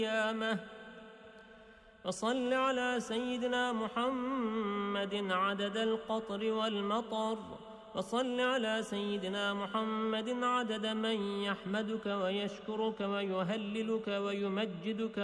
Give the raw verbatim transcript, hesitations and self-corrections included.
القيامة. فصل على سيدنا محمد عدد القطر والمطر، وصل على سيدنا محمد عدد من يحمدك ويشكرك ويهللك ويمجدك